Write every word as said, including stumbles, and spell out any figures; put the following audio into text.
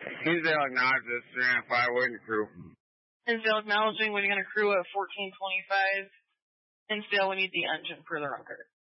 Hinsdale acknowledges three and five waiting crew. Hinsdale acknowledging we're going to crew at fourteen twenty-five. Hinsdale, we need the engine for the run card.